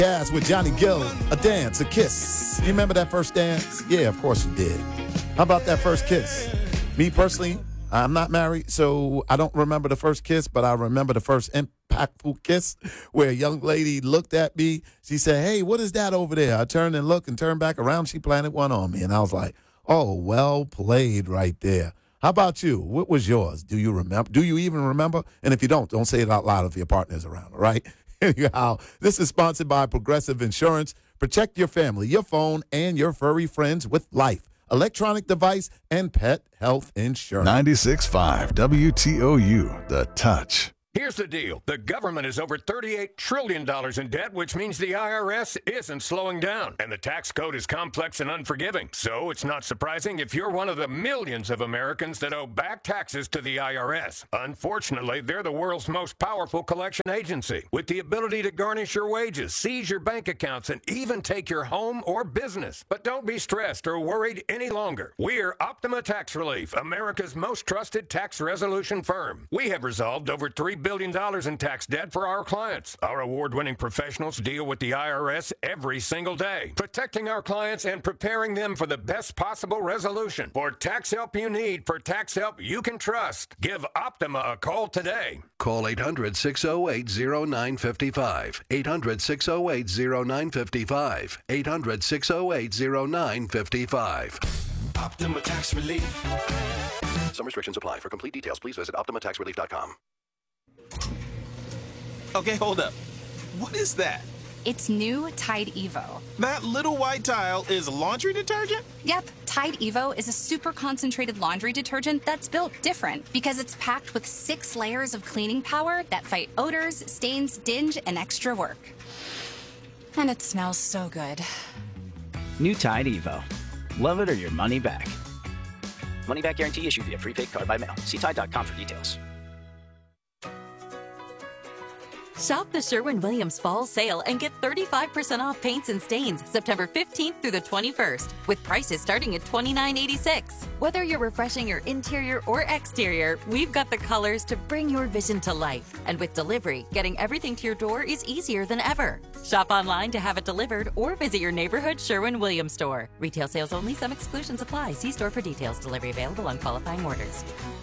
Jazz with Johnny Gill, a dance, a kiss. You remember that first dance? Yeah, of course you did. How about that first kiss? Me personally, I'm not married, so I don't remember the first kiss, but I remember the first impactful kiss where a young lady looked at me. She said, "Hey, what is that over there?" I turned and looked and turned back around. She planted one on me, and I was like, "Oh, well played right there." How about you? What was yours? Do you remember? Do you even remember? And if you don't say it out loud if your partner's around, all right? Anyhow, this is sponsored by Progressive Insurance. Protect your family, your phone, and your furry friends with life, electronic device, and pet health insurance. 96.5 WTOU, The Touch. Here's the deal. The government is over $38 trillion in debt, which means the IRS isn't slowing down. And the tax code is complex and unforgiving. So it's not surprising if you're one of the millions of Americans that owe back taxes to the IRS. Unfortunately, they're the world's most powerful collection agency, with the ability to garnish your wages, seize your bank accounts, and even take your home or business. But don't be stressed or worried any longer. We're Optima Tax Relief, America's most trusted tax resolution firm. We have resolved over $3 billion in tax debt for our clients. Our award-winning professionals deal with the IRS every single day, protecting our clients and preparing them for the best possible resolution. For tax help you need, for tax help you can trust, give Optima a call today. Call 800-608-0955. 800-608-0955. 800-608-0955. Optima Tax Relief. Some restrictions apply. For complete details, please visit OptimaTaxRelief.com. Okay, hold up. What is that? It's new Tide Evo. That little white tile is laundry detergent? Yep, Tide Evo is a super concentrated laundry detergent that's built different because it's packed with 6 layers of cleaning power that fight odors, stains, dinge, and extra work. And it smells so good. New Tide Evo. Love it or your money back. Money back guarantee issued via prepaid card by mail. See Tide.com for details. Shop the Sherwin-Williams Fall Sale and get 35% off paints and stains September 15th through the 21st, with prices starting at $29.86. Whether you're refreshing your interior or exterior, we've got the colors to bring your vision to life. And with delivery, getting everything to your door is easier than ever. Shop online to have it delivered or visit your neighborhood Sherwin-Williams store. Retail sales only. Some exclusions apply. See store for details. Delivery available on qualifying orders.